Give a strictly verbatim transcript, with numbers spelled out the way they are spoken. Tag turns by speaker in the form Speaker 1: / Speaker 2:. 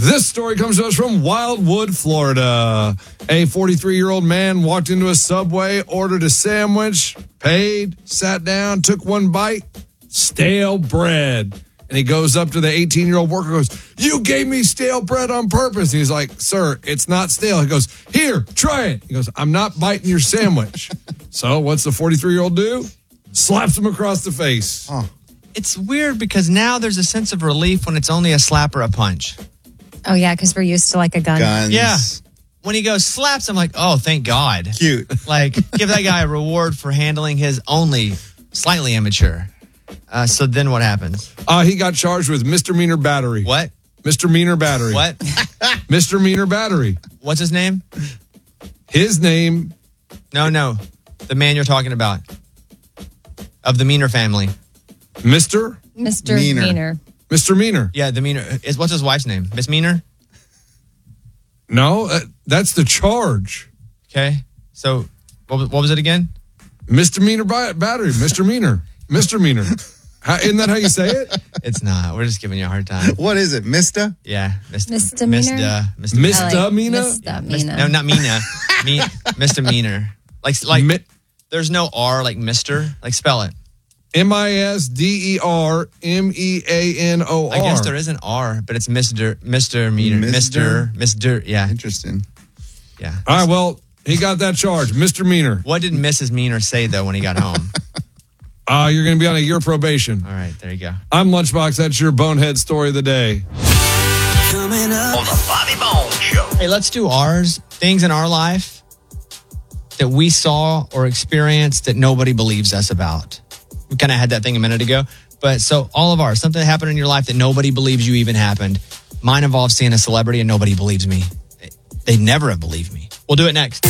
Speaker 1: This story comes to us from Wildwood, Florida. A forty-three-year-old man walked into a Subway, ordered a sandwich, paid, sat down, took one bite, stale bread. And he goes up to the eighteen-year-old worker and goes, "You gave me stale bread on purpose." And he's like, "Sir, it's not stale." He goes, "Here, try it." He goes, "I'm not biting your sandwich." So what's the forty-three-year-old do? Slaps him across the face.
Speaker 2: Oh.
Speaker 3: It's weird because now there's a sense of relief when it's only a slap or a punch.
Speaker 4: Oh, yeah, because we're used to like a gun.
Speaker 2: Guns.
Speaker 3: Yeah. When he goes slaps, I'm like, oh, thank God.
Speaker 2: Cute.
Speaker 3: Like, give that guy a reward for handling his only slightly immature. Uh, so then what happens?
Speaker 1: Uh, he got charged with misdemeanor battery.
Speaker 3: What?
Speaker 1: Misdemeanor battery.
Speaker 3: What?
Speaker 1: Misdemeanor battery.
Speaker 3: What's his name?
Speaker 1: His name.
Speaker 3: No, no. The man you're talking about. Of the Meaner family.
Speaker 1: Mister
Speaker 4: Mister
Speaker 2: Meaner.
Speaker 4: Meaner.
Speaker 1: Mister Meaner.
Speaker 3: Yeah, the Meaner. Is, what's his wife's name? Miss Meaner?
Speaker 1: No, uh, that's the charge.
Speaker 3: Okay. So what was, what was it again?
Speaker 1: Misdemeanor ba- battery. Mister Meaner. Mister Meaner. How, isn't that how you say it?
Speaker 3: It's not. We're just giving you a hard time.
Speaker 2: What is it, Mister?
Speaker 3: Yeah. Mist-
Speaker 4: Misdemeanor?
Speaker 3: Mist-
Speaker 1: Misdemeanor?
Speaker 4: Misdemeanor.
Speaker 3: No, not Mina. Me, misdemeanor. Like, like
Speaker 1: Mi-
Speaker 3: there's no R like Mister. Like, spell it.
Speaker 1: M I S D E R M E A N O R.
Speaker 3: I guess there is an R, but it's Mister Mister Meter.
Speaker 2: Mister?
Speaker 3: Mister Mister Yeah.
Speaker 2: Interesting.
Speaker 3: Yeah.
Speaker 1: All right, well, he got that charge. Mister Meaner.
Speaker 3: What did Missus Meaner say, though, when he got home?
Speaker 1: Uh, you're going to be on a year probation.
Speaker 3: All right, there you go.
Speaker 1: I'm Lunchbox. That's your bonehead story of the day.
Speaker 5: Coming up on the Bobby Bones Show.
Speaker 3: Hey, let's do ours. Things in our life that we saw or experienced that nobody believes us about. We kind of had that thing a minute ago. But so all of ours, something that happened in your life that nobody believes you even happened. Mine involves seeing a celebrity and nobody believes me. They never have believed me. We'll do it next.